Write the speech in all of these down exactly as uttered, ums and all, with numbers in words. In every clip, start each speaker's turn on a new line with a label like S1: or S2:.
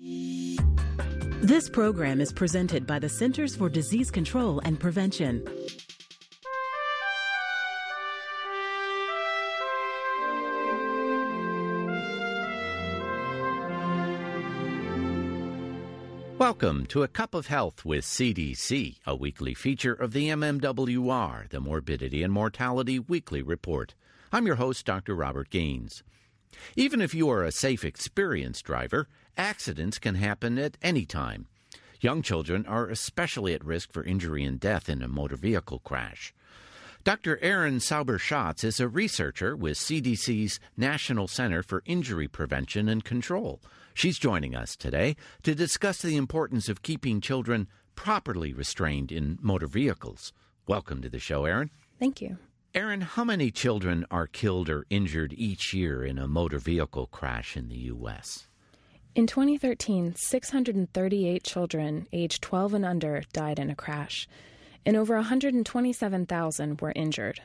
S1: This program is presented by the Centers for Disease Control and Prevention.
S2: Welcome to A Cup of Health with C D C, a weekly feature of the M M W R, the Morbidity and Mortality Weekly Report. I'm your host, Doctor Robert Gaines. Even if you are a safe, experienced driver, accidents can happen at any time. Young children are especially at risk for injury and death in a motor vehicle crash. Doctor Erin Sauber-Schatz is a researcher with C D C's National Center for Injury Prevention and Control. She's joining us today to discuss the importance of keeping children properly restrained in motor vehicles. Welcome to the show, Erin.
S3: Thank you.
S2: Erin, how many children are killed or injured each year in a motor vehicle crash in the U S?
S3: In twenty thirteen, six hundred thirty-eight children aged twelve and under died in a crash, and over one hundred twenty-seven thousand were injured.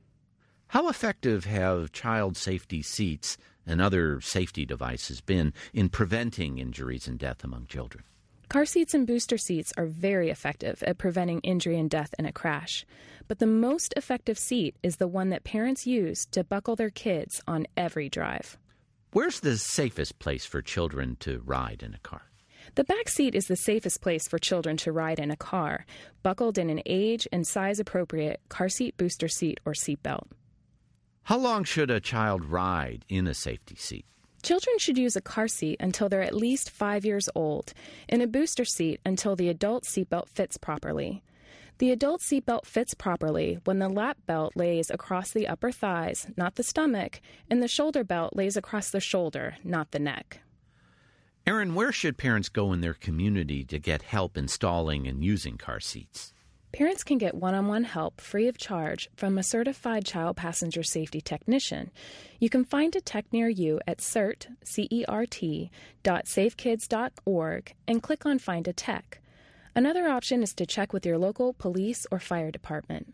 S2: How effective have child safety seats and other safety devices been in preventing injuries and death among children?
S3: Car seats and booster seats are very effective at preventing injury and death in a crash, but the most effective seat is the one that parents use to buckle their kids on every drive.
S2: Where's the safest place for children to ride in a car?
S3: The back seat is the safest place for children to ride in a car, buckled in an age and size appropriate car seat, booster seat, or seatbelt.
S2: How long should a child ride in a safety seat?
S3: Children should use a car seat until they're at least five years old, and a booster seat until the adult seatbelt fits properly. The adult seatbelt fits properly when the lap belt lays across the upper thighs, not the stomach, and the shoulder belt lays across the shoulder, not the neck.
S2: Erin, where should parents go in their community to get help installing and using car seats?
S3: Parents can get one-on-one help free of charge from a certified child passenger safety technician. You can find a tech near you at cert, C E R T, dot safe kids dot org and click on Find a Tech. Another option is to check with your local police or fire department.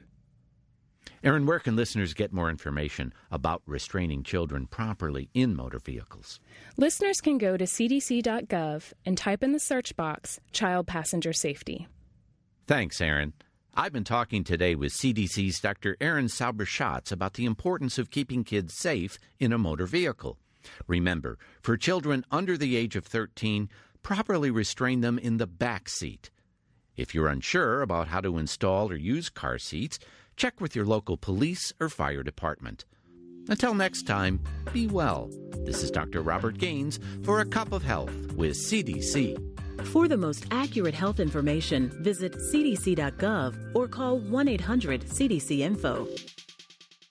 S2: Erin, where can listeners get more information about restraining children properly in motor vehicles?
S3: Listeners can go to C D C dot gov and type in the search box, Child Passenger Safety.
S2: Thanks, Erin. I've been talking today with C D C's Doctor Erin Sauber-Schatz about the importance of keeping kids safe in a motor vehicle. Remember, for children under the age of thirteen, properly restrain them in the back seat. If you're unsure about how to install or use car seats, check with your local police or fire department. Until next time, be well. This is Doctor Robert Gaines for A Cup of Health with C D C.
S1: For the most accurate health information, visit C D C dot gov or call one eight hundred C D C info.